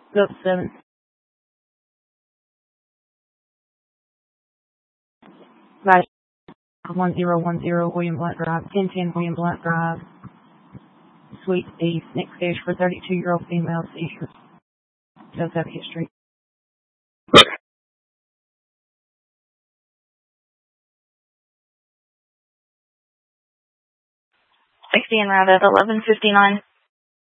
Go up 7. Right. 1010 William Blunt Drive, 1010 William Blunt Drive, Suite D, next stage for 32-year-old female seizure. Does have history. 60 and route at 11:59.